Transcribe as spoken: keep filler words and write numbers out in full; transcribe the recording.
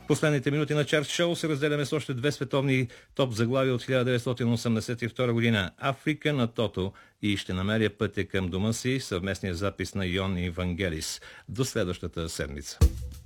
Последните минути на Чарт Шоу се разделяме с още две световни топ заглавия от хиляда деветстотин осемдесет и втора година. Африка на Тото и Ще намеря пътя към дома си, съвместния запис на Йон и Вангелис. До следващата седмица.